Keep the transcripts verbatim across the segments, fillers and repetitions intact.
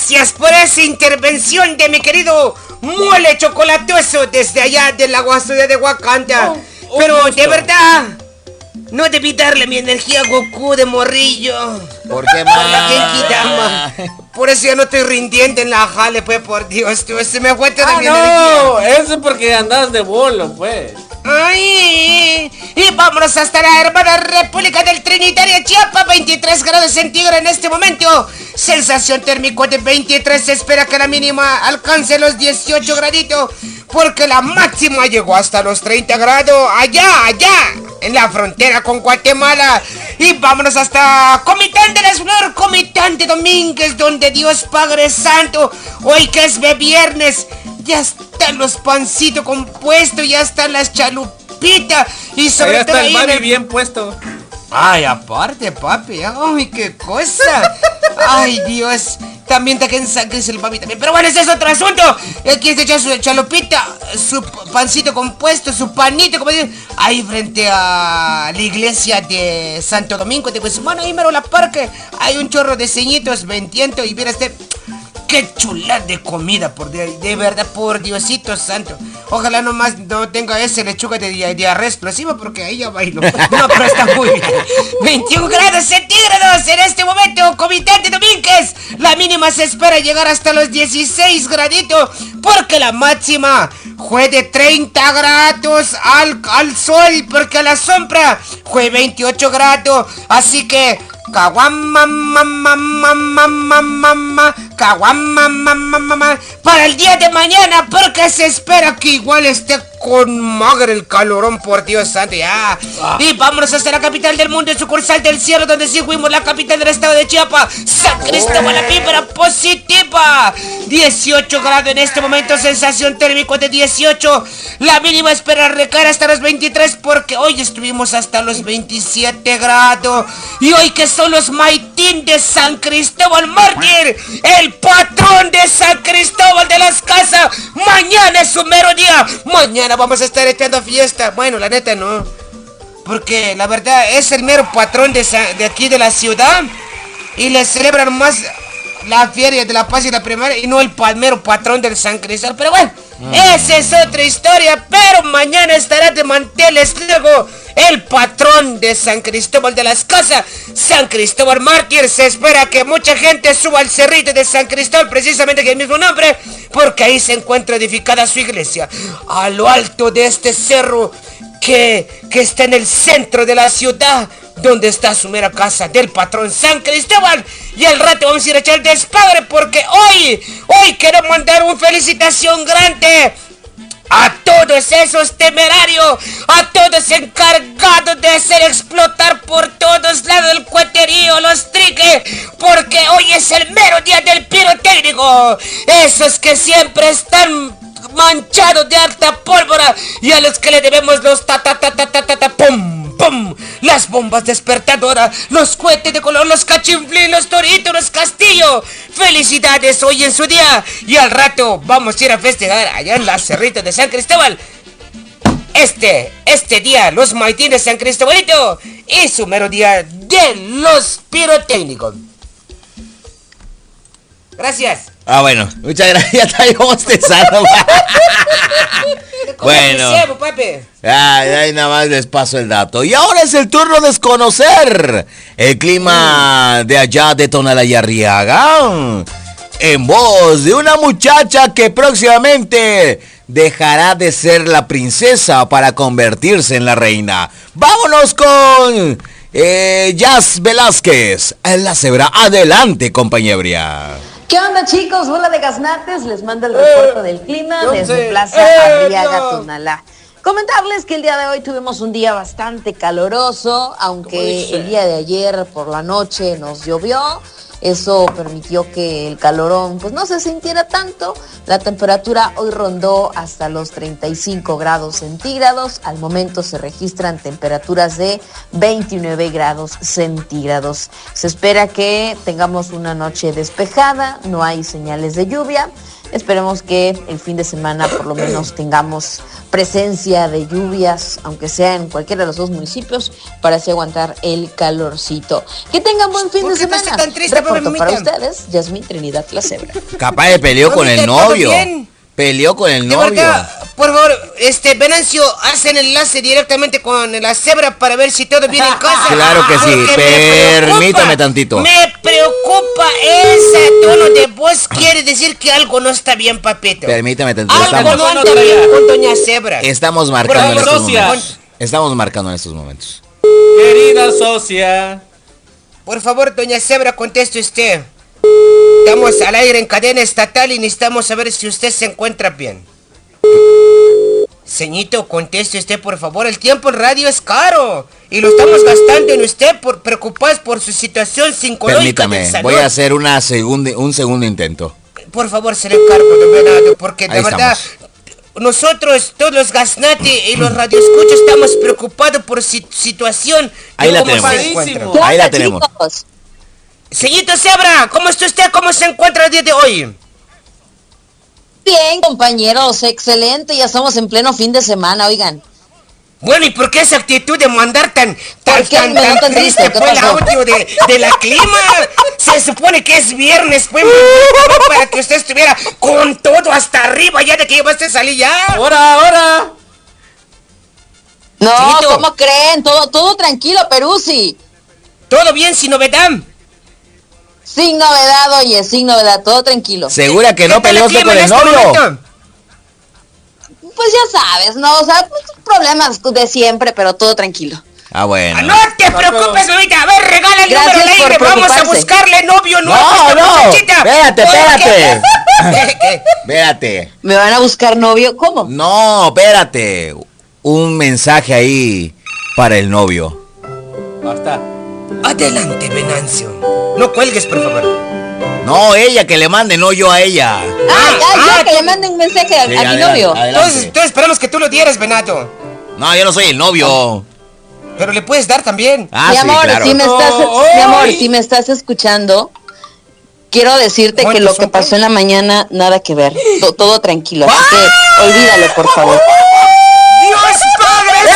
Gracias por esa intervención de mi querido Mole Chocolatoso desde allá del agua sucia de Wakanda. Oh, Pero gusto. De verdad, no debí darle mi energía a Goku de morrillo. ¿Por qué más? Genkidama. Por eso ya no estoy rindiendo en la jale, pues, por Dios, tú, se me fue toda ah, mi no, energía. Eso es porque andas de bolo, pues. Ay, y vámonos hasta la hermana República del Trinitario, Chiapas, veintitrés grados centígrados en este momento. Sensación térmica de veintitrés, se espera que la mínima alcance los dieciocho graditos, porque la máxima llegó hasta los treinta grados allá, allá, en la frontera con Guatemala. Y vámonos hasta Comitán de las Flores, Comitán de Domínguez, donde Dios Padre Santo, hoy que es viernes, ya están los pancitos compuestos, ya están las chalupitas y sobre allá todo está el ahí mami bien puesto. Ay, aparte, papi, ay, qué cosa. Ay, Dios, también te quedan sangre el papi también. Pero bueno, ese es otro asunto. Aquí está ya su chalupita, su pancito compuesto, su panito, como dicen, ahí frente a la iglesia de Santo Domingo de Guzmán, ahí mero la parque. Hay un chorro de ceñitos vendiendo y mira este... ¡Qué chulada de comida, por de, de verdad, por Diosito santo! Ojalá nomás no tenga ese lechuga de diarrea explosiva, porque ahí ya bailo. No, pero está muy bien. veintiún grados centígrados en este momento, Comitán de Domínguez. La mínima se espera llegar hasta los dieciséis graditos, porque la máxima fue de treinta grados al, al sol, porque a la sombra fue veintiocho grados. Así que... Caguama, mamá, mamá, mamá, mamá, caguama, mamá, mamá, para el día de mañana, porque se espera que igual esté con magre el calorón, por Dios santo, ya. Ah. Y vámonos hasta la capital del mundo, sucursal del cielo, donde sí fuimos la capital del estado de Chiapas, San Cristóbal, la vibra positiva. dieciocho grados en este momento, sensación térmica de dieciocho. La mínima espera recaer hasta los veintitrés, porque hoy estuvimos hasta los veintisiete grados. Y hoy que son los maitín de San Cristóbal Mártir, el patrón de San Cristóbal de las Casas, mañana es su mero día. Mañana vamos a estar echando fiesta. Bueno, la neta no, porque la verdad es el mero patrón de, de aquí de la ciudad, y le celebran más la feria de la paz y la primavera, y no el mero patrón del San Cristóbal. Pero bueno, mm. esa es otra historia. Pero mañana estará de manteles luego el patrón de San Cristóbal de las Casas, San Cristóbal Mártir. Se espera que mucha gente suba al cerrito de San Cristóbal, precisamente que el mismo nombre, porque ahí se encuentra edificada su iglesia. A lo alto de este cerro que, que está en el centro de la ciudad, donde está su mera casa del patrón San Cristóbal. Y al rato vamos a ir a echar despadre, porque hoy, hoy quiero mandar una felicitación grande a todos esos temerarios, a todos encargados de hacer explotar por todos lados el cueterío, los triques, porque hoy es el mero día del pirotécnico. Esos que siempre están manchados de alta pólvora, y a los que le debemos los ta ta ta ta ta ta, ta pum pum, las bombas despertadoras, los cohetes de color, los cachinflín, los toritos, los castillos. Felicidades hoy en su día, y al rato vamos a ir a festejar allá en la cerrita de San Cristóbal. Este, este día, los maitines de San Cristóbalito y su mero día de los pirotécnicos. Gracias. Ah, bueno, muchas gracias, Tayo Bostezano. Bueno, ay, ay, nada más les paso el dato. Y ahora es el turno de desconocer el clima de allá de Tonalá y Arriaga, en voz de una muchacha que próximamente dejará de ser la princesa para convertirse en la reina. Vámonos con eh, Jazz Velázquez, la cebra. Adelante, compañera. ¿Qué onda, chicos? Hola de Gaznates, les mando el reporte eh, del clima desde Plaza eh, Arriaga, no. Tonalá. Comentarles que el día de hoy tuvimos un día bastante caluroso, aunque el día de ayer por la noche nos llovió. Eso permitió que el calorón pues no se sintiera tanto. La temperatura hoy rondó hasta los treinta y cinco grados centígrados. Al momento se registran temperaturas de veintinueve grados centígrados. Se espera que tengamos una noche despejada, no hay señales de lluvia. Esperemos que el fin de semana por lo menos tengamos presencia de lluvias, aunque sea en cualquiera de los dos municipios, para así aguantar el calorcito. Que tengan buen fin de semana. Tan triste, Reporto para ustedes, Yasmín Trinidad La Cebra. Capaz de peleó con el novio. Peleó con el novio. Verdad, por favor, este, Venancio, hacen enlace directamente con la Cebra para ver si todo viene en casa. Claro que sí, permítame tantito. Me preocupa ese tono de voz, quiere decir que algo no está bien, papito. Permítame tantito. Algo Estamos, no anda bien con doña Cebra. Estamos marcando en estos socia. momentos. Estamos marcando en estos momentos. Querida socia. Por favor, doña Cebra, conteste usted. Estamos al aire en cadena estatal y necesitamos saber si usted se encuentra bien. Señito, conteste usted, por favor. El tiempo en radio es caro y lo estamos gastando en usted por preocupados por su situación psicológica. Permítame, voy a hacer una segunda, un segundo intento. Por favor, se le encargo, don Venado, porque de Ahí verdad estamos. nosotros, todos los Gaznati y los radioescuchas, estamos preocupados por su situación. Ahí la ¿Cómo tenemos. se encuentra? ¿Qué Ahí la onda, tenemos. chicos? Señorito Cebra, ¿cómo está usted? ¿Cómo se encuentra el día de hoy? Bien, compañeros, excelente, ya estamos en pleno fin de semana, oigan. Bueno, ¿y por qué esa actitud de mandar tan tan ¿Por qué tan, me tan notan triste triste? ¿Qué fue el pasó? audio de, de la clima? Se supone que es viernes, pues, para que usted estuviera con todo hasta arriba ya de que iba a salir ya. Ahora, ahora. No, Chiquito. ¿cómo creen? Todo, todo tranquilo, Peruzzi. Todo bien, sin novedad. Sin novedad, oye, sin novedad, todo tranquilo. ¿Segura que ¿Qué no tal el peleó clima con en el este novio? momento? Pues ya sabes, ¿no? O sea, pues, problemas de siempre, pero todo tranquilo. Ah, bueno. Ah, no te preocupes, Lolita. A ver, regala el Gracias número al por aire. Vamos a preocuparse. buscarle novio nuevo a No, esta no. muchachita. Espérate, Porque- espérate. ¿Qué, qué? Espérate. ¿Me van a buscar novio? ¿Cómo? No, espérate. Un mensaje ahí para el novio. Basta. Adelante, Venancio. No cuelgues, por favor. No, ella que le mande, no yo a ella. Ah, Ah, ya, ah, ya, que tú- le manden un mensaje a, Sí, a mi adelante, novio. adelante. Entonces, entonces esperamos que tú lo dieras, Venato. No, yo no soy el novio. Pero le puedes dar también. Ah, mi sí, amor, claro. si me estás, Oh, mi amor, ay. si me estás escuchando, quiero decirte que ¿Cuántos lo son, que pasó pues? en la mañana, nada que ver. To- todo tranquilo, así que olvídalo, por favor. ¡Dios Padre!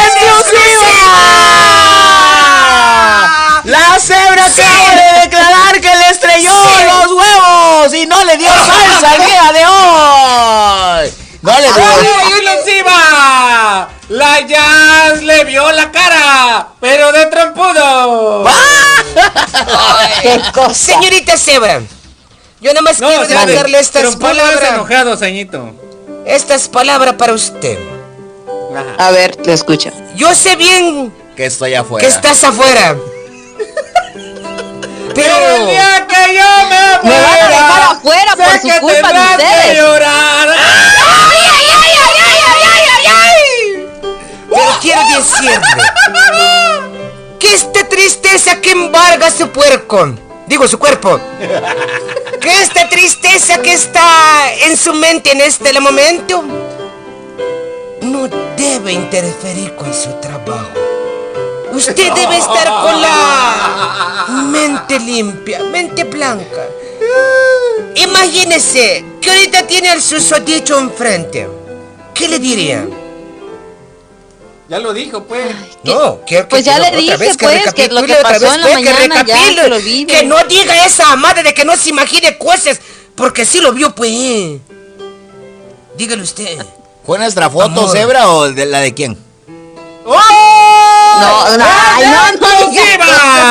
La Cebra acaba de declarar que le estrelló Sí. los huevos y no le dio salsa el día de hoy. No le dio. ¡Ay, exclusiva! La Jazz le vio la cara, pero de trompudo. Qué cosa. Señorita Cebra, yo nada más No, quiero o sea, dedicarle de- estas trompudo es palabras. enojado, señito. Estas palabras para usted. Ajá. A ver, te escucho. Yo sé bien Que estoy afuera. que estás afuera. Pero el Pero día que yo me Me van a muera, dejar afuera por sé su que culpa de tendrás que ustedes. llorar. Pero quiero decirle que esta tristeza que embarga su puerco, digo su cuerpo, que esta tristeza que está en su mente en este momento, no debe interferir con su trabajo. Usted debe estar con la mente limpia, mente blanca. Imagínese que ahorita tiene al susodicho enfrente. ¿Qué le diría? Ya lo dijo, pues. ¿Qué? No, quiero que Pues ya que le otra dije, vez pues, que lo recapitule que otra pasó vez, en la pues, que mañana ya, recapitule, que lo olvide. que no diga esa madre de que no se imagine cosas, porque sí lo vio, pues. Dígale usted. ¿Fue nuestra foto, Amor. Cebra, o de la de quién? ¡Oh! No, no, ay, no, no, ¡Exclusiva!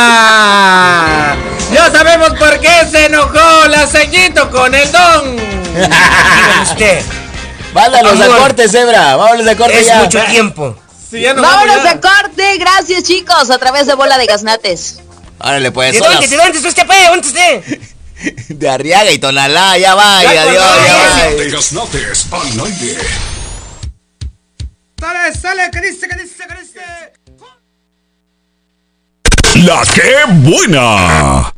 Ya sabemos por qué se enojó la ceñito con el don. Dígale usted. Mándalos Amor. a corte, Cebra. Vámonos a corte Es ya. mucho tiempo. Si ya nos Vámonos vamos ya. a corte, gracias chicos, a través de Bola de Gaznates. Árale, pues. ¿De son dónde? las- ¿De dónde está usted, pues? ¿Dónde está usted? De Arriaga y Tonalá, ya va, Ya y adiós, colgó, ya ya. va. De Gaznates al aire. Sale, sale, ¿qué dice, qué dice, qué dice? La que buena.